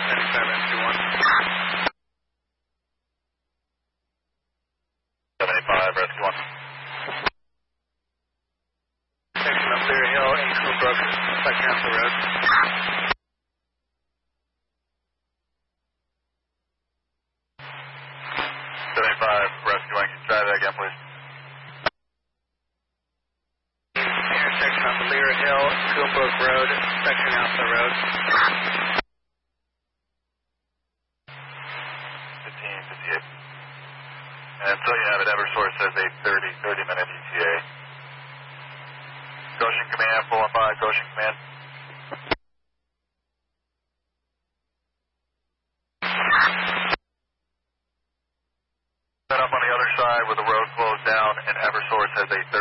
75, Rescue 1. Section up Clear Hill, Eagle Brook, section off the road. 75, Rescue 1, can you try that again, please? Intersection on Clear Hill, Coonbrook Road, section off the road. 1558. And so you have it, Eversource says 8:30, 30-minute ETA. Goshen Command, full on 5, Goshen Command. Set up on the other side with the road closed down, and Eversource has 8:30.